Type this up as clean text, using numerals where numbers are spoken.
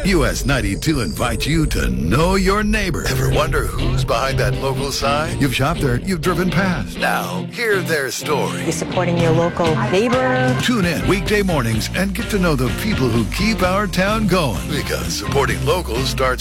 US 92 invites you to know your neighbor. Ever wonder who's behind that local sign? You've shopped there, you've driven past. Now, hear their story. You're supporting your local neighbor. Tune in weekday mornings and get to know the people who keep our town going. Because supporting locals starts